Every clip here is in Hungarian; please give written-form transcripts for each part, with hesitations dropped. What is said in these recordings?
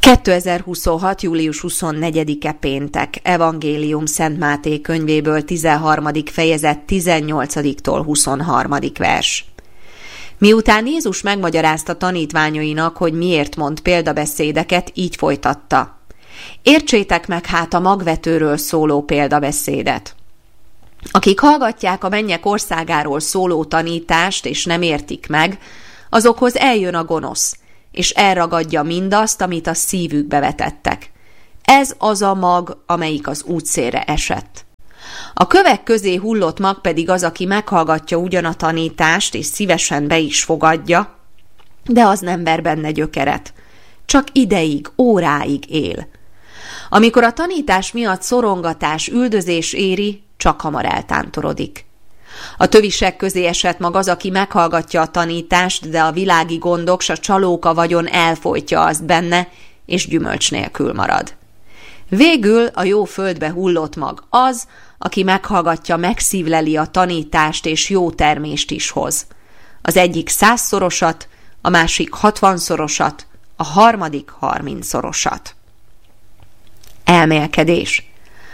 2026. július 24-e péntek, Evangélium Szent Máté könyvéből 13. fejezet 18-tól 23. vers. Miután Jézus megmagyarázta tanítványainak, hogy miért mond példabeszédeket, így folytatta. Értsétek meg hát a magvetőről szóló példabeszédet. Akik hallgatják a mennyek országáról szóló tanítást, és nem értik meg, azokhoz eljön a gonosz, és elragadja mindazt, amit a szívükbe vetettek. Ez az a mag, amelyik az útszélre esett. A kövek közé hullott mag pedig az, aki meghallgatja ugyan a tanítást, és szívesen be is fogadja, de az nem ver benne gyökeret. Csak ideig, óráig él. Amikor a tanítás miatt szorongatás, üldözés éri, csak hamar eltántorodik. A tövisek közé esett mag az, aki meghallgatja a tanítást, de a világi gondok s a csalóka vagyon elfojtja azt benne, és gyümölcs nélkül marad. Végül a jó földbe hullott mag az, aki meghallgatja, megszívleli a tanítást, és jó termést is hoz. Az egyik 100-szorosat, a másik 60-szorosat, a harmadik 30-szorosat. Elmélkedés.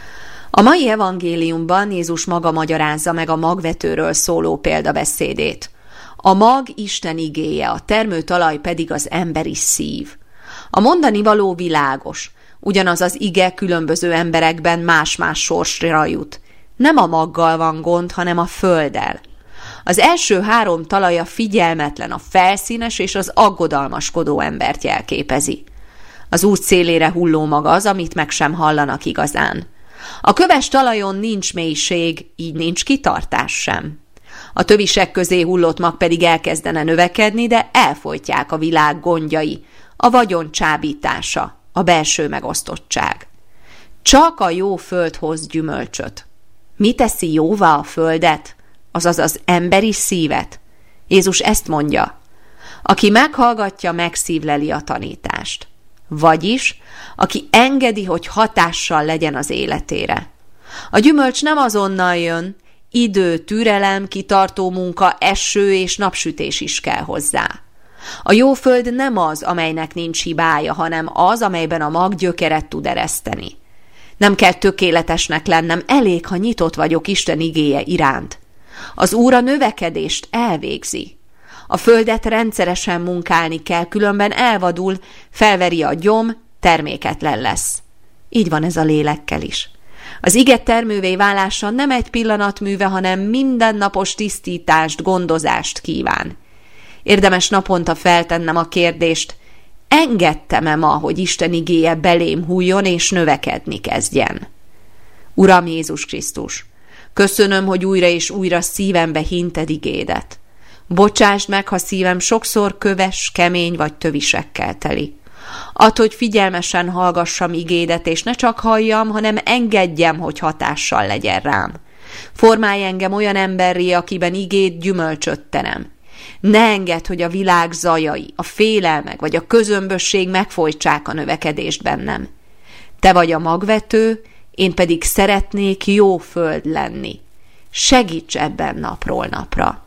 A mai evangéliumban Jézus maga magyarázza meg a magvetőről szóló példabeszédét. A mag Isten igéje, a termőtalaj pedig az emberi szív. A mondani való világos, ugyanaz az ige különböző emberekben más-más sorsra jut. Nem a maggal van gond, hanem a földdel. Az első 3 talaja figyelmetlen, a felszínes és az aggodalmaskodó embert jelképezi. Az út szélére hulló mag az, amit meg sem hallanak igazán. A köves talajon nincs mélység, így nincs kitartás sem. A tövisek közé hullott mag pedig elkezdene növekedni, de elfojtják a világ gondjai, a vagyon csábítása, a belső megosztottság. Csak a jó föld hoz gyümölcsöt. Mi teszi jóvá a földet, azaz az emberi szívet? Jézus ezt mondja. Aki meghallgatja, megszívleli a tanítást. Vagyis, aki engedi, hogy hatással legyen az életére. A gyümölcs nem azonnal jön, idő, türelem, kitartó munka, eső és napsütés is kell hozzá. A jó föld nem az, amelynek nincs hibája, hanem az, amelyben a mag gyökeret tud ereszteni. Nem kell tökéletesnek lennem, elég, ha nyitott vagyok Isten igéje iránt. Az Úr a növekedést elvégzi. A földet rendszeresen munkálni kell, különben elvadul, felveri a gyom, terméketlen lesz. Így van ez a lélekkel is. Az ige termővé válása nem egy pillanatműve, hanem mindennapos tisztítást, gondozást kíván. Érdemes naponta feltennem a kérdést, engedtem-e ma, hogy Isten igéje belém hújjon és növekedni kezdjen? Uram Jézus Krisztus, köszönöm, hogy újra és újra szívembe hinted igédet. Bocsásd meg, ha szívem sokszor köves, kemény vagy tövisekkel teli. Add, hogy figyelmesen hallgassam igédet, és ne csak halljam, hanem engedjem, hogy hatással legyen rám. Formálj engem olyan emberré, akiben igéd gyümölcsöt terem. Ne engedd, hogy a világ zajai, a félelmek vagy a közömbösség megfojtsák a növekedést bennem. Te vagy a magvető, én pedig szeretnék jó föld lenni. Segíts ebben napról napra.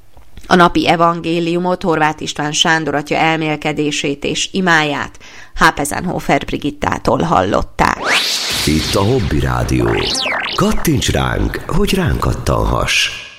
A napi evangéliumot Horváth István Sándor atya elmélkedését és imáját Hápezenhofer Brigittától hallották. Itt a Hobby Rádió. Kattints ránk, hogy ránk kattanhass.